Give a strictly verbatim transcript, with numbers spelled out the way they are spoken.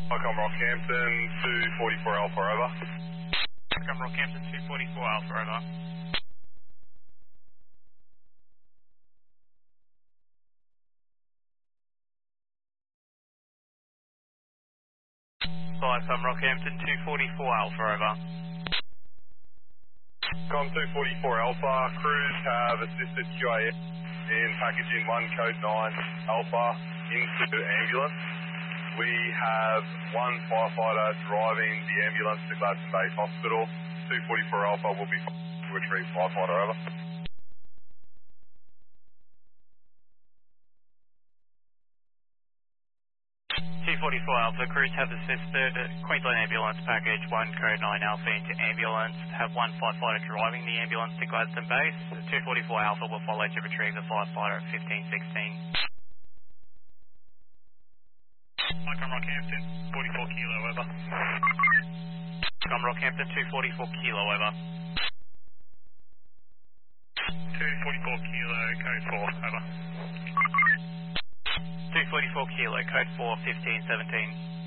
Icon Rockhampton, two forty-four Alpha, over. Icon Rockhampton, two forty-four Alpha, over. Icon Rockhampton, two forty-four Alpha, over. Com two forty-four Alpha, crews have assisted Q A S in packaging one code nine Alpha into ambulance. We have one firefighter driving the ambulance to Gladstone Base Hospital. two forty-four Alpha will be to retrieve firefighter, over. two forty-four Alpha, crews have assisted Queensland Ambulance Package one code nine Alpha into ambulance. Have one firefighter driving the ambulance to Gladstone Base. two forty-four Alpha will follow to retrieve the firefighter at fifteen sixteen. Icon Rockhampton, forty-four kilo, over. Icon Rockhampton, two forty-four kilo, over. two forty-four kilo, code four, over. two forty-four kilo, code four, fifteen seventeen.